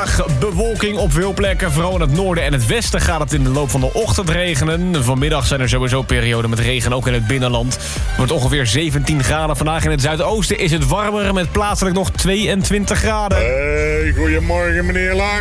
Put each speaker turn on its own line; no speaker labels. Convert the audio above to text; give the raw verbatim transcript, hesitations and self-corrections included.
vandaag bewolking op veel plekken. Vooral in het noorden en het westen gaat het in de loop van de ochtend regenen. Vanmiddag zijn er sowieso perioden met regen, ook in het binnenland. Het wordt ongeveer zeventien graden. Vandaag in het zuidoosten is het warmer met plaatselijk nog tweeëntwintig graden.
Hey, goedemorgen meneer Laar.